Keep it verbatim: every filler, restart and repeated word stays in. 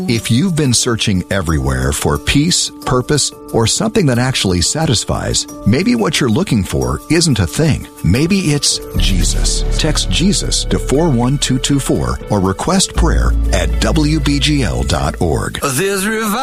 If you've been searching everywhere for peace, purpose, or something that actually satisfies, maybe what you're looking for isn't a thing. Maybe it's Jesus. Text Jesus to four one two two four or request prayer at w b g l dot org. There's revival.